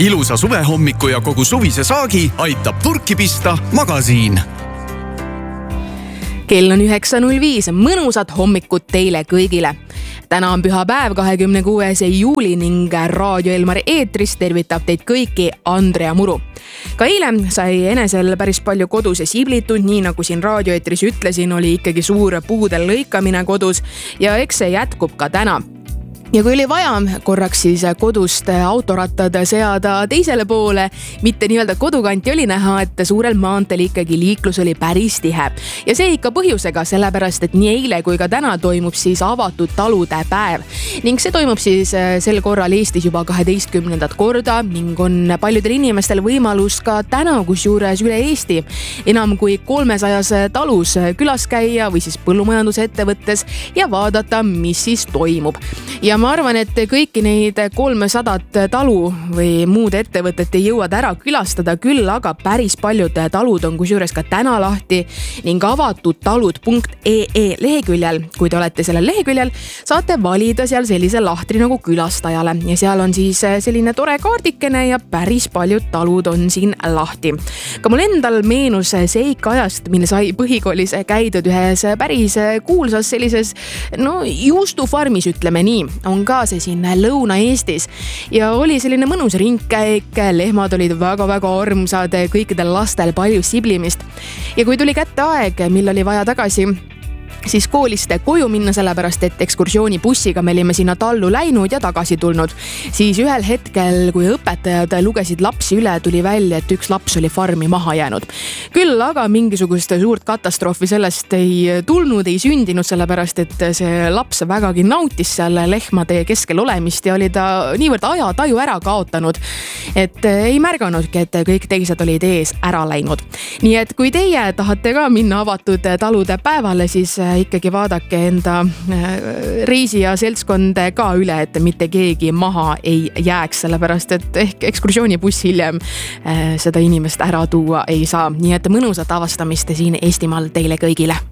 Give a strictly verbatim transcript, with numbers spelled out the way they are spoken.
ilusa suvehommiku ja kogu suvise saagi aitab turki pista Magasiin. Kell on üheksa null viis, mõnusat hommikut teile kõigile. Täna on pühapäev, kahekümne kuues juuli ning Raadio Elmari eetris tervitab teid kõiki Andrea Muru. Ka eile sai enesel päris palju kodus siblitud, nii nagu siin raadioeetris ütlesin, oli ikkagi suur puudel lõikamine kodus ja eks see jätkub ka täna. Ja kui oli vaja korraks siis kodust autorattad seada teisele poole, mitte nii-öelda kodukanti oli näha, et suurel maanteel ikkagi liiklus oli päris tihe. Ja see ikka põhjusega, sellepärast, et nii eile kui ka täna toimub siis avatud talude päev. Ning see toimub siis sel korral Eestis juba kaheteistkümnendat korda ning on paljudel inimestel võimalus ka täna, kus juures üle Eesti enam kui kolmesajas talus külas käia või siis põllumajandusettevõttes ja vaadata, mis siis toimub. Ja ma arvan, et kõiki neid kolmesadat talu või muud ettevõtet ei jõuad ära külastada, küll aga päris paljud talud on kusjuures ka täna lahti ning avatud talud punkt ee ee leheküljel. Kui te olete sellel leheküljel, saate valida seal sellise lahtri nagu külastajale ja seal on siis selline tore kaardikene ja päris paljud talud on siin lahti. Ka mul endal meenus see ikka ajast, mille sai põhikoolis käidud ühes päris kuulsas sellises no, juustufarmis, ütleme nii. On ka see siin Lõuna-Eestis ja oli selline mõnus ringkäik, lehmad olid väga-väga armsad, kõikidel lastel palju siblimist. Ja kui tuli kätte aeg, mil oli vaja tagasi siis koolist koju minna, sellepärast, et ekskursioonibussiga me olime sinna tallu läinud ja tagasi tulnud. Siis ühel hetkel, kui õpetajad lugesid lapsi üle, tuli välja, et üks laps oli farmi maha jäänud. Küll aga mingisugust suurt katastroofi sellest ei tulnud, ei sündinud, sellepärast, et see laps vägagi nautis seal lehmade keskel olemist ja oli ta niivõrd ajataju ära kaotanud, et ei märganudki, et kõik teised olid ees ära läinud. Nii et kui teie tahate ka minna avatud talude päevale, siis ikkagi vaadake enda reisi ja seltskond ka üle, et mitte keegi maha ei jääks, sellepärast, et ehk ekskursioonibuss hiljem seda inimest ära tuua ei saa. Nii et mõnusat avastamist siin Eestimaal teile kõigile.